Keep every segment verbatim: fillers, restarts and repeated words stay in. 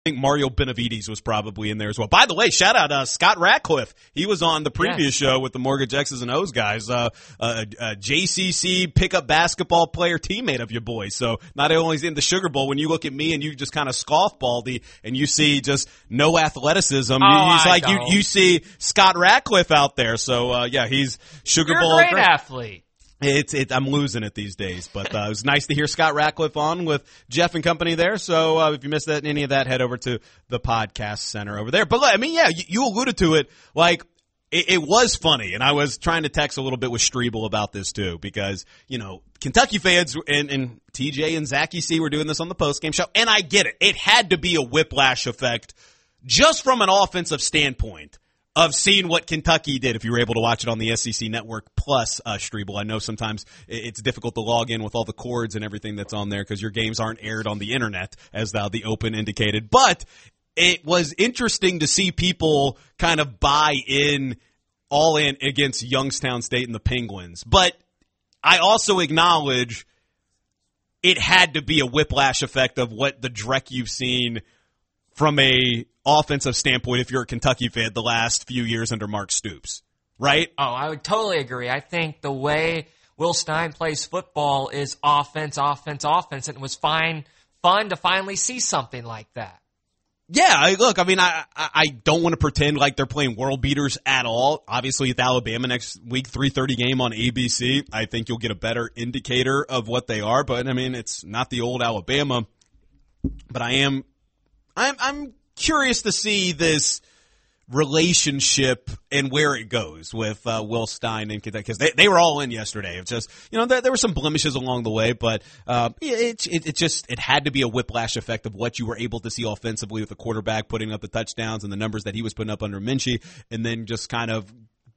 think Mario Benavides was probably in there as well. By the way, shout out uh, Scott Ratcliffe. He was on the previous yeah. show with the Mortgage X's and O's guys. Uh, uh, uh, J C C pickup basketball player, teammate of your boy. So not only is he in the Sugar Bowl, when you look at me and you just kind of scoff Baldy and you see just no athleticism, oh, he's I like don't. you you see Scott Ratcliffe out there. So uh, yeah, he's Sugar You're Bowl. You're a great athlete. It's it. I'm losing it these days, but uh, it was nice to hear Scott Ratcliffe on with Jeff and company there. So uh, if you missed that, any of that, head over to the podcast center over there. But I mean, yeah, you, you alluded to it. Like it, it was funny, and I was trying to text a little bit with Strebel about this too, because you know Kentucky fans and, and T J and Zachy C were doing this on the postgame show, and I get it. It had to be a whiplash effect, just from an offensive standpoint, of seeing what Kentucky did if you were able to watch it on the S E C Network Plus, uh, Strebel. I know sometimes it's difficult to log in with all the cords and everything that's on there because your games aren't aired on the internet, as thou the Open indicated. But it was interesting to see people kind of buy in all in against Youngstown State and the Penguins. But I also acknowledge it had to be a whiplash effect of what the Drek you've seen from a offensive standpoint if you're a Kentucky fan the last few years under Mark Stoops, right? Oh, I would totally agree. I think the way Will Stein plays football is offense, offense, offense, and it was fine, fun to finally see something like that. Yeah, I, look, I mean, I I don't want to pretend like they're playing world beaters at all. Obviously, with Alabama next week, three thirty game on A B C, I think you'll get a better indicator of what they are. But, I mean, it's not the old Alabama. But I am I'm I'm curious to see this relationship and where it goes with uh, Will Stein and Kentucky, because they, they were all in yesterday. It's just, you know, there, there were some blemishes along the way, but uh, it, it it just it had to be a whiplash effect of what you were able to see offensively with the quarterback putting up the touchdowns and the numbers that he was putting up under Minchie, and then just kind of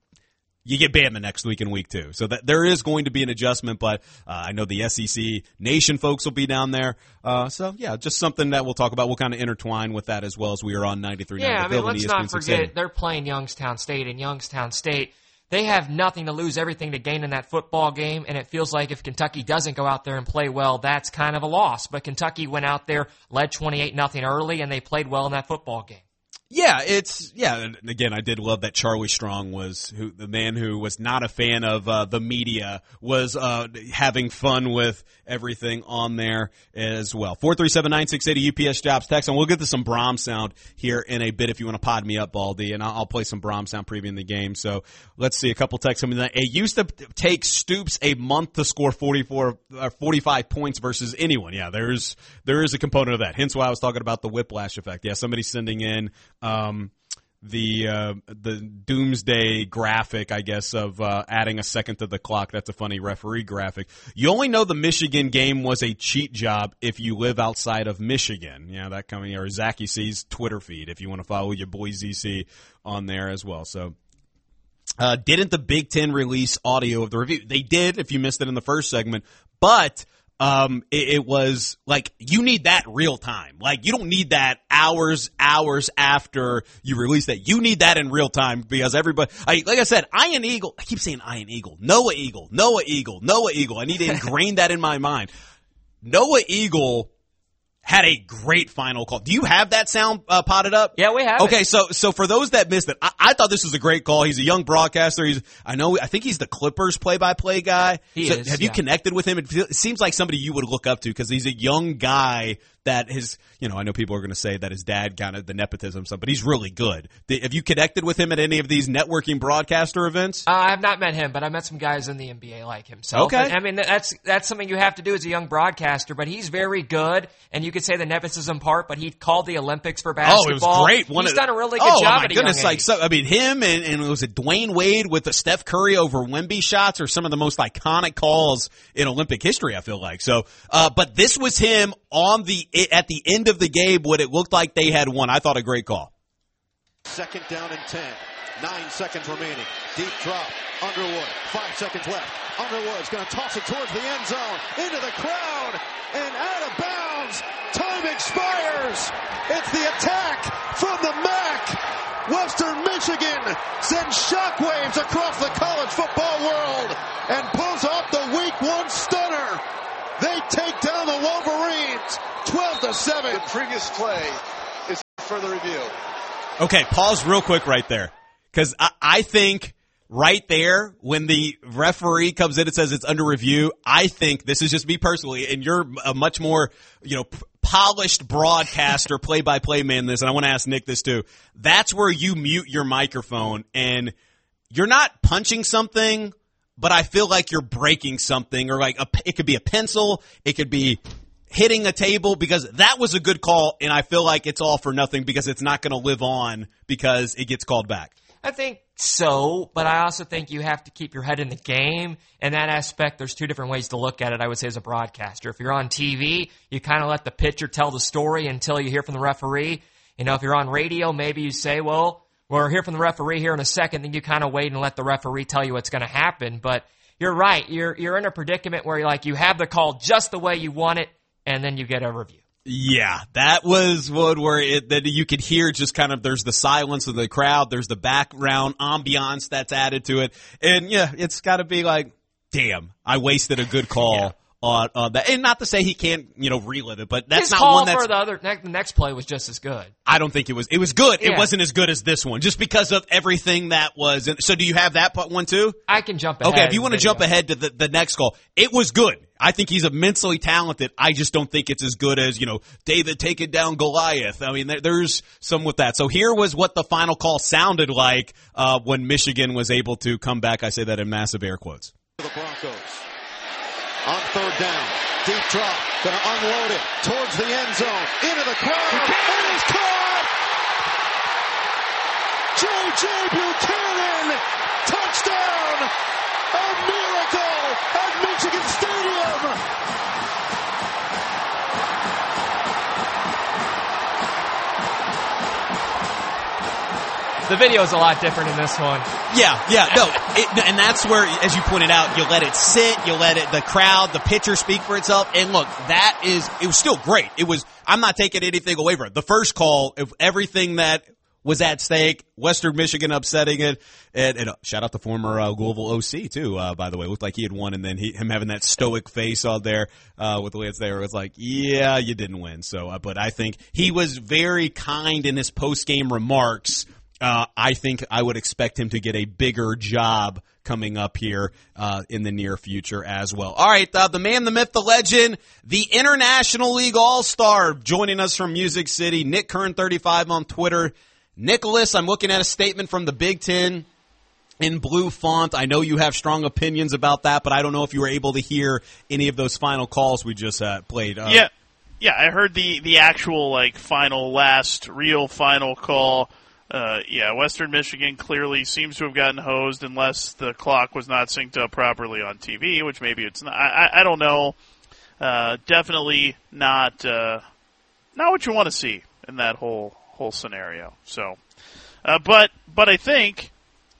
you get Bama next week in week two. So that there is going to be an adjustment, but uh, I know the S E C Nation folks will be down there. Uh, so, yeah, just something that we'll talk about. We'll kind of intertwine with that as well as we are on ninety-three point nine. Yeah, I mean, let's not forget they're they're playing Youngstown State, and Youngstown State, they have nothing to lose, everything to gain in that football game, and it feels like if Kentucky doesn't go out there and play well, that's kind of a loss. But Kentucky went out there, led twenty-eight nothing early, and they played well in that football game. Yeah, it's yeah. And again, I did love that Charlie Strong was who, the man who was not a fan of uh, the media, was uh, having fun with everything on there as well. Four three seven nine six eight U P S Jobs text, and we'll get to some Brahms sound here in a bit if you want to pod me up, Baldy, and I'll, I'll play some Brahms sound previewing the game. So let's see a couple texts coming in. It used to take Stoops a month to score forty-four, uh, forty-five points versus anyone. Yeah, there's there is a component of that. Hence why I was talking about the whiplash effect. Yeah, somebody's sending in. Um, the uh, the doomsday graphic, I guess, of uh, adding a second to the clock. That's a funny referee graphic. You only know the Michigan game was a cheat job if you live outside of Michigan. Yeah, that coming here. Zachy C's Twitter feed if you want to follow your boy Z C on there as well. So, uh, didn't the Big Ten release audio of the review? They did, if you missed it in the first segment, but Um, it, it was like, you need that real time. Like, you don't need that hours, hours after you release that. You need that in real time because everybody, I, like I said, Iron Eagle, I keep saying Iron Eagle, Noah Eagle, Noah Eagle, Noah Eagle. I need to ingrain that in my mind. Noah Eagle had a great final call. Do you have that sound uh, potted up? Yeah, we have. Okay, it. so so for those that missed it, I, I thought this was a great call. He's a young broadcaster. He's I know I think he's the Clippers play-by-play guy. He so is. Have you yeah. connected with him? It, feel, it seems like somebody you would look up to because he's a young guy that his, you know, I know people are going to say that his dad kind of the nepotism stuff, but he's really good. Have you connected with him at any of these networking broadcaster events? Uh, I have not met him, but I met some guys in the N B A like himself. Okay. And, I mean, that's that's something you have to do as a young broadcaster, but he's very good, and you could say the nepotism part, but he called the Olympics for basketball. Oh, it was great. One he's of, done a really good oh, job Oh, my at a goodness. young Like, age. so, I mean, him and, and was it Dwayne Wade with the Steph Curry over Wemby shots are some of the most iconic calls in Olympic history, I feel like. So, uh, but this was him on the, at the end of the game when it looked like they had won. I thought a great call. Second down and ten. Nine seconds remaining. Deep drop. Underwood. Five seconds left. Underwood's going to toss it towards the end zone. Into the crowd. And out of bounds. Time expires. It's the attack from the M A C. Western Michigan sends shockwaves across the college football world and pulls off the week one stunner. They take down the Wolverines twelve to seven. The previous play for the review. Okay, pause real quick right there. Because I, I think right there, when the referee comes in and says it's under review, I think, this is just me personally, and you're a much more, you know, p- polished broadcaster, play-by-play man this, and I want to ask Nick this too. That's where you mute your microphone, and you're not punching something, but I feel like you're breaking something, or like a, it could be a pencil, it could be hitting a table, because that was a good call, and I feel like it's all for nothing because it's not going to live on because it gets called back. I think so, but I also think you have to keep your head in the game. In that aspect, there's two different ways to look at it, I would say, as a broadcaster. If you're on T V, you kind of let the pitcher tell the story until you hear from the referee. You know, if you're on radio, maybe you say, well, we'll hear from the referee here in a second, then you kind of wait and let the referee tell you what's going to happen. But you're right. You're you're in a predicament where you're like, you have the call just the way you want it, and then you get a review. Yeah, that was one where it, that you could hear just kind of, there's the silence of the crowd, there's the background ambiance that's added to it, and yeah, it's got to be like, damn, I wasted a good call yeah. on, on that. And not to say he can't, you know, relive it, but that's His not call one that's... for the other, the next play was just as good. I don't think it was. It was good. Yeah. It wasn't as good as this one, just because of everything that was. So do you have that one too? I can jump ahead. Okay, if you want to jump ahead to the, the next call, it was good. I think he's immensely talented. I just don't think it's as good as, you know, David taking down Goliath. I mean, there, there's some with that. So here was what the final call sounded like uh, when Michigan was able to come back. I say that in massive air quotes. The Broncos on third down, deep drop, going to unload it towards the end zone, into the crowd, and it's caught! J J. Buchanan, touchdown! A miracle at Michigan Stadium! The video is a lot different in this one. Yeah, yeah, no, it, and that's where, as you pointed out, you let it sit, you let it, the crowd, the pitcher speak for itself, and look, that is, it was still great. It was, I'm not taking anything away from it. The first call, of everything that was at stake, Western Michigan upsetting it, and, and uh, shout out to former uh, Louisville O C too, uh, by the way. It looked like he had won, and then he, him having that stoic face on there uh, with the way it's there, it was like, yeah, you didn't win. So, uh, but I think he was very kind in his post-game remarks. Uh, I think I would expect him to get a bigger job coming up here uh, in the near future as well. All right, uh, the man, the myth, the legend, the International League All-Star joining us from Music City, Nick Kern thirty-five on Twitter. Nicholas, I'm looking at a statement from the Big Ten in blue font. I know you have strong opinions about that, but I don't know if you were able to hear any of those final calls we just uh, played. Uh, yeah, yeah, I heard the, the actual like final, last, real final call. Uh, yeah, Western Michigan clearly seems to have gotten hosed unless the clock was not synced up properly on T V, which maybe it's not. I, I don't know. Uh, definitely not uh, not what you want to see in that whole whole scenario. So, uh, but but I think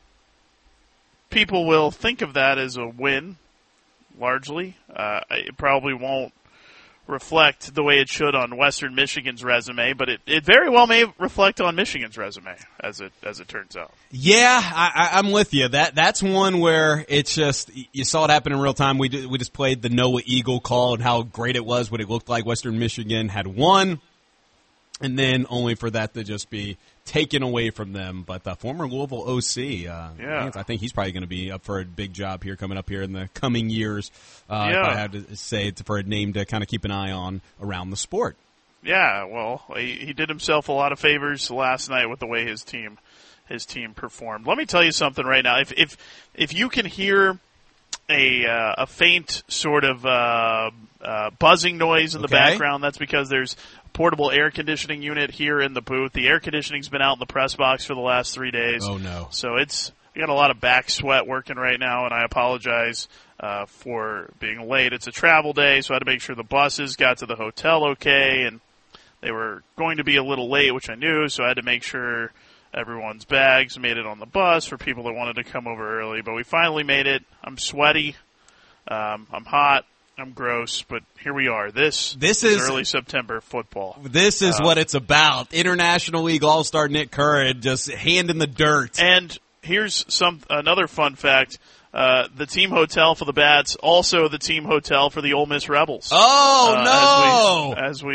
people will think of that as a win, largely. Uh, it probably won't reflect the way it should on Western Michigan's resume, but it, it very well may reflect on Michigan's resume, as it as it turns out. Yeah, I, I'm with you. That that's one where it's just, you saw it happen in real time. We did, we just played the Noah Eagle call and how great it was, what it looked like Western Michigan had won, and then only for that to just be taken away from them. But the former Louisville O C, uh, yeah. I think he's probably going to be up for a big job here coming up here in the coming years. Uh, yeah. If I had to say it's for a name to kind of keep an eye on around the sport. Yeah, well, he, he did himself a lot of favors last night with the way his team his team performed. Let me tell you something right now. If if if you can hear a uh, a faint sort of uh, uh, buzzing noise in the okay. background, that's because there's portable air conditioning unit here in the booth. The air conditioning's been out in the press box for the last three days. Oh, no. So it's we got a lot of back sweat working right now, and I apologize uh, for being late. It's a travel day, so I had to make sure the buses got to the hotel okay, and they were going to be a little late, which I knew, so I had to make sure everyone's bags made it on the bus for people that wanted to come over early. But we finally made it. I'm sweaty. Um, I'm hot. I'm gross, but here we are. This, this is, is early September football. This is uh, what it's about. International League All-Star Nick Curran just hand in the dirt. And here's some another fun fact. Uh, the team hotel for the Bats, also the team hotel for the Ole Miss Rebels. Oh, uh, no! As we, as we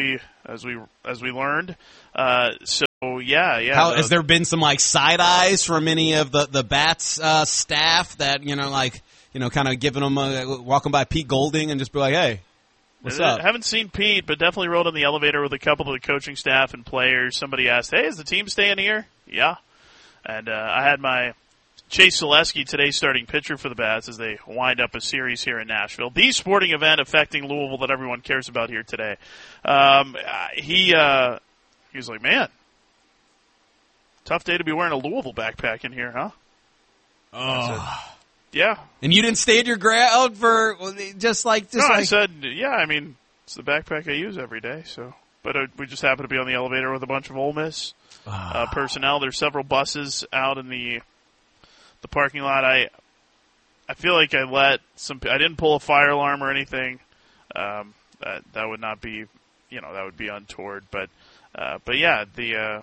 as we as we learned. Uh, so yeah, yeah. How, the, has there been some like side eyes from any of the the Bats uh, staff that you know, like you know, kind of giving them a, walking by Pete Golding and just be like, hey, what's I up? haven't seen Pete, but definitely rode in the elevator with a couple of the coaching staff and players. Somebody asked, "Hey, is the team staying here?" Yeah, and uh, I had my Chase Zaleski, today's starting pitcher for the Bats, as they wind up a series here in Nashville. The sporting event affecting Louisville that everyone cares about here today. Um, he uh, he was like, man, tough day to be wearing a Louisville backpack in here, huh? Oh. Said, yeah. And you didn't stay at your ground for just like just no, like. I said, yeah, I mean, it's the backpack I use every day, so. But uh, we just happened to be on the elevator with a bunch of Ole Miss uh, personnel. There's several buses out in the the parking lot. I I feel like I let some. I didn't pull a fire alarm or anything. Um, that that would not be, you know, that would be untoward. But uh, but yeah, the uh,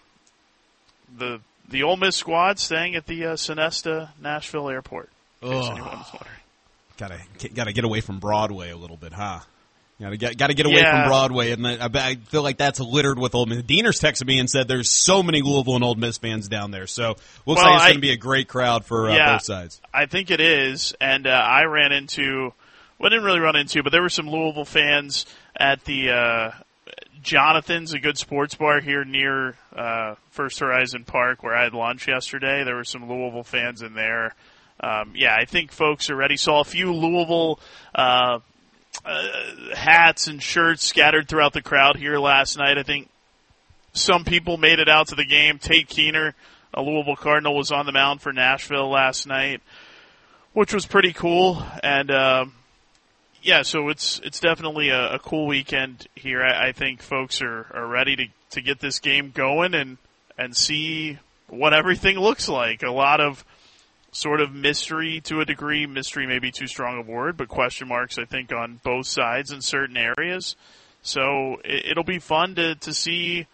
the the Ole Miss squad staying at the uh, Sonesta Nashville Airport. In case anyone was wondering. Gotta gotta get away from Broadway a little bit, huh? Gotta get gotta get away Yeah. from Broadway, and I, I feel like that's littered with Ole Miss. Dieners texted me and said there's so many Louisville and Ole Miss fans down there, so looks Well, like it's I- going to be a great crowd for uh, Yeah. both sides. I think it is, and uh, I ran into, well, I didn't really run into, but there were some Louisville fans at the uh, Jonathan's, a good sports bar here near uh, First Horizon Park, where I had lunch yesterday. There were some Louisville fans in there. Um, yeah, I think folks are ready. Saw a few Louisville uh, uh, hats and shirts scattered throughout the crowd here last night. I think some people made it out to the game. Tate Keener, a Louisville Cardinal, was on the mound for Nashville last night, which was pretty cool. And um, yeah, so it's it's definitely a, a cool weekend here. I, I think folks are, are ready to, to get this game going and and see what everything looks like. A lot of sort of mystery to a degree. Mystery may be too strong a word, but question marks, I think, on both sides in certain areas. So it, it'll be fun to, to see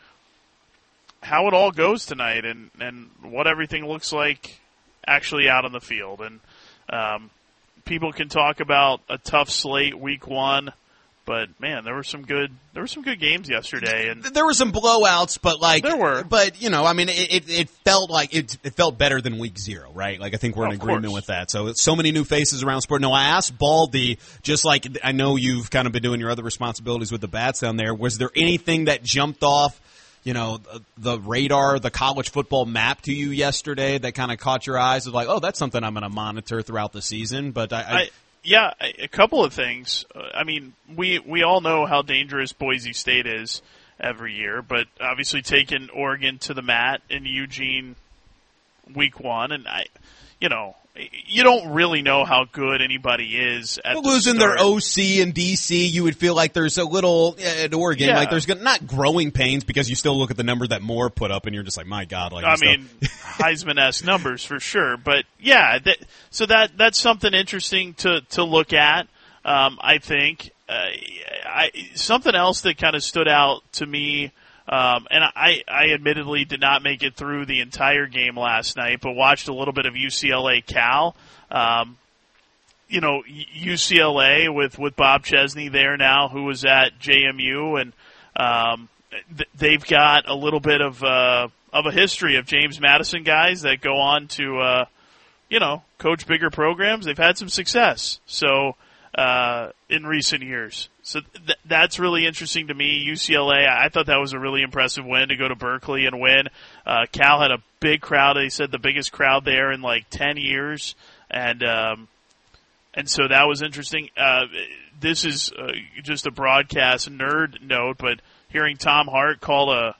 how it all goes tonight and, and what everything looks like actually out on the field. And um, people can talk about a tough slate week one, but man, there were some good there were some good games yesterday. And There were some blowouts, but like There were. But you know, I mean, it it, it felt like it, it felt better than week zero, right? Like I think we're in Of agreement course. with that. So so many new faces around sport. No, I asked Baldy, just like I know you've kind of been doing your other responsibilities with the Bats down there. Was there anything that jumped off, you know, the, the radar, the college football map to you yesterday that kind of caught your eyes? Of like, oh, that's something I'm going to monitor throughout the season. But I, I, I, yeah, a couple of things. Uh, I mean, we we all know how dangerous Boise State is every year, but obviously taking Oregon to the mat in Eugene week one, and I, you know, you don't really know how good anybody is at the losing their start. O C and D C, you would feel like there's a little at Oregon, Yeah. like there's gonna- not growing pains because you still look at the number that Moore put up and you're just like, my God, like I he's still- mean, Heisman-esque numbers for sure. But yeah, that, so that that's something interesting to to look at. Um, I think uh, I, something else that kind of stood out to me. Um, and I, I admittedly did not make it through the entire game last night, but watched a little bit of U C L A Cal. Um, you know, U C L A with, with Bob Chesney there now, who was at J M U, and um, th- they've got a little bit of uh, of a history of James Madison guys that go on to, uh, you know, coach bigger programs. They've had some success. So uh, in recent years. So th- that's really interesting to me. U C L A, I thought that was a really impressive win to go to Berkeley and win. Uh, Cal had a big crowd. They said the biggest crowd there in like ten years. And um, and so that was interesting. Uh, this is uh, just a broadcast nerd note, but hearing Tom Hart call a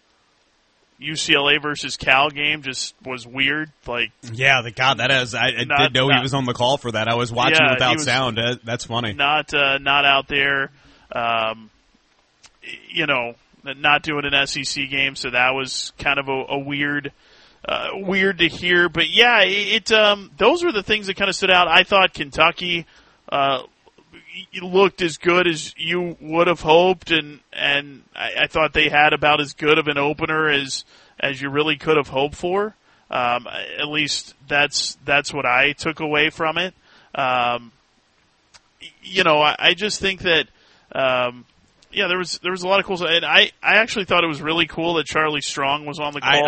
U C L A versus Cal game just was weird. Like, yeah, the God, that is, I, I Not- didn't know not- he was on the call for that. I was watching Yeah, he without was- sound. That, that's funny. not uh, not out there, um, you know, not doing an S E C game. So that was kind of a, a weird, uh, weird to hear. But yeah, it, it um, those were the things that kind of stood out. I thought Kentucky uh, looked as good as you would have hoped, and and I, I thought they had about as good of an opener as as you really could have hoped for. Um, at least that's that's what I took away from it. Um, you know, I, I just think that um, yeah, there was there was a lot of cool stuff. And I, I actually thought it was really cool that Charlie Strong was on the call.